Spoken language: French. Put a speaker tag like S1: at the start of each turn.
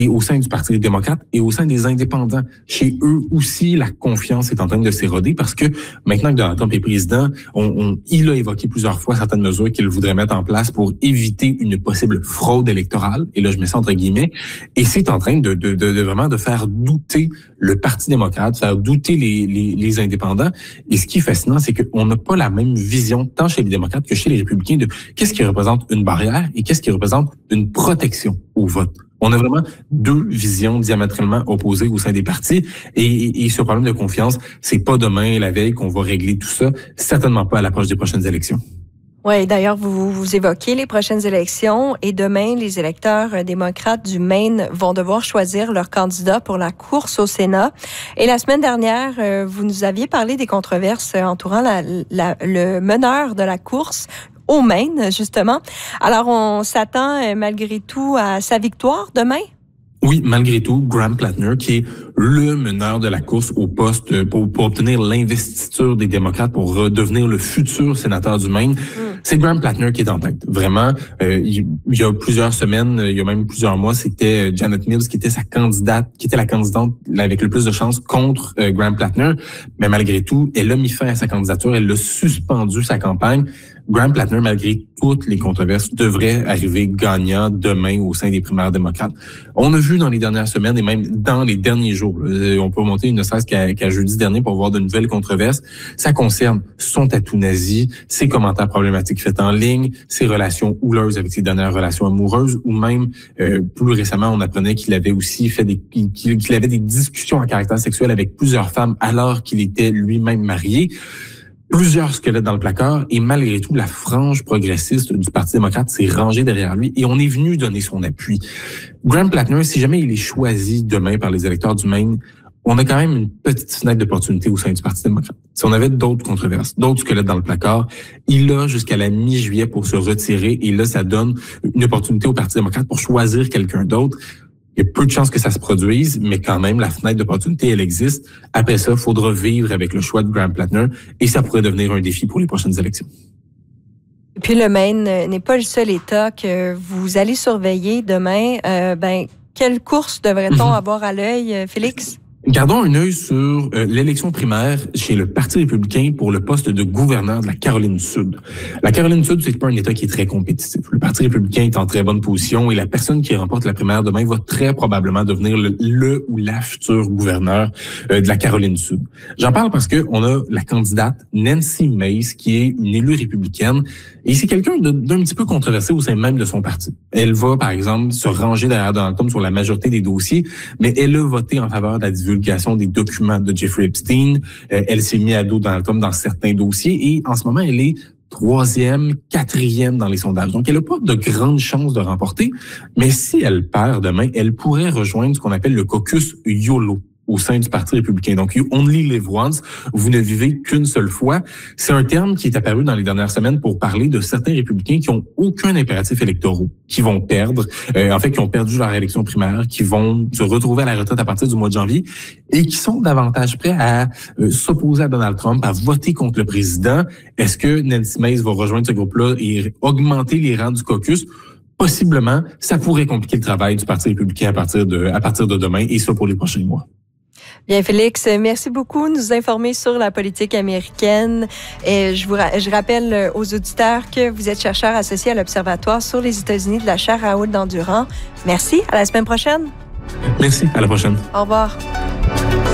S1: et au sein du Parti démocrate et au sein des indépendants. Chez eux aussi, la confiance est en train de s'éroder parce que maintenant que Donald Trump est président, il a évoqué plusieurs fois certaines mesures qu'il voudrait mettre en place pour éviter une possible fraude électorale. Et là, je mets ça entre guillemets. Et c'est en train de vraiment de faire douter le Parti démocrate, faire douter les indépendants. Et ce qui est fascinant, c'est qu'on n'a pas la même vision, tant chez les démocrates que chez les républicains, de qu'est-ce qui représente une barrière et qu'est-ce qui représente une protection au vote. On a vraiment deux visions diamétralement opposées au sein des partis. Et ce problème de confiance, c'est pas demain, la veille, qu'on va régler tout ça. Certainement pas à l'approche des prochaines élections.
S2: Oui, d'ailleurs, vous évoquez les prochaines élections et demain, les électeurs démocrates du Maine vont devoir choisir leur candidat pour la course au Sénat. Et la semaine dernière, vous nous aviez parlé des controverses entourant le meneur de la course au Maine, justement. Alors, on s'attend malgré tout à sa victoire demain?
S1: Oui, malgré tout, Graham Plattner, qui est le meneur de la course au poste pour obtenir l'investiture des démocrates pour redevenir le futur sénateur du Maine, c'est Graham Plattner qui est en tête. Vraiment, il y a plusieurs semaines, il y a même plusieurs mois, c'était Janet Mills qui était la candidate avec le plus de chances contre Graham Plattner. Mais malgré tout, elle a mis fin à sa candidature, elle a suspendu sa campagne. Graham Plattner, malgré toutes les controverses, devrait arriver gagnant demain au sein des primaires démocrates. On a vu dans les dernières semaines et même dans les derniers jours, on peut remonter ne serait-ce qu'à jeudi dernier pour voir de nouvelles controverses. Ça concerne son tatou nazi, ses commentaires problématiques faits en ligne, ses relations houleuses avec ses dernières relations amoureuses, ou même plus récemment, on apprenait qu'il avait aussi qu'il avait des discussions à caractère sexuel avec plusieurs femmes alors qu'il était lui-même marié. Plusieurs squelettes dans le placard et malgré tout, la frange progressiste du Parti démocrate s'est rangée derrière lui et on est venu donner son appui. Graham Plattner, si jamais il est choisi demain par les électeurs du Maine, on a quand même une petite fenêtre d'opportunité au sein du Parti démocrate. Si on avait d'autres controverses, d'autres squelettes dans le placard, il a jusqu'à la mi-juillet pour se retirer et là, ça donne une opportunité au Parti démocrate pour choisir quelqu'un d'autre. Il y a peu de chances que ça se produise, mais quand même, la fenêtre d'opportunité, elle existe. Après ça, il faudra vivre avec le choix de Graham Plattner et ça pourrait devenir un défi pour les prochaines élections.
S2: Et puis, le Maine n'est pas le seul État que vous allez surveiller demain. Quelle course devrait-on avoir à l'œil, Félix?
S1: Gardons un œil sur l'élection primaire chez le Parti républicain pour le poste de gouverneur de la Caroline du Sud. La Caroline du Sud, c'est pas un État qui est très compétitif. Le Parti républicain est en très bonne position et la personne qui remporte la primaire demain va très probablement devenir le ou la future gouverneur de la Caroline du Sud. J'en parle parce que on a la candidate Nancy Mace, qui est une élue républicaine et c'est quelqu'un d'un petit peu controversé au sein même de son parti. Elle va, par exemple, se ranger derrière Donald Trump sur la majorité des dossiers, mais elle a voté en faveur de la divulgation des documents de Jeffrey Epstein. Elle s'est mise à dos Donald Trump dans certains dossiers et en ce moment, elle est 3e, 4e dans les sondages. Donc, elle n'a pas de grandes chances de remporter, mais si elle perd demain, elle pourrait rejoindre ce qu'on appelle le caucus YOLO au sein du Parti républicain. Donc, you only live once. Vous ne vivez qu'une seule fois. C'est un terme qui est apparu dans les dernières semaines pour parler de certains républicains qui ont aucun impératif électoral, qui vont perdre, qui ont perdu leur élection primaire, qui vont se retrouver à la retraite à partir du mois de janvier et qui sont davantage prêts à s'opposer à Donald Trump, à voter contre le président. Est-ce que Nancy Mace va rejoindre ce groupe-là et augmenter les rangs du caucus? Possiblement, ça pourrait compliquer le travail du Parti républicain à partir de demain et ça pour les prochains mois.
S2: Bien, Félix, merci beaucoup de nous informer sur la politique américaine. Et je rappelle aux auditeurs que vous êtes chercheur associé à l'Observatoire sur les États-Unis de la chaire Raoul Dandurand. Merci. À la semaine prochaine.
S1: Merci. À la prochaine.
S2: Au revoir.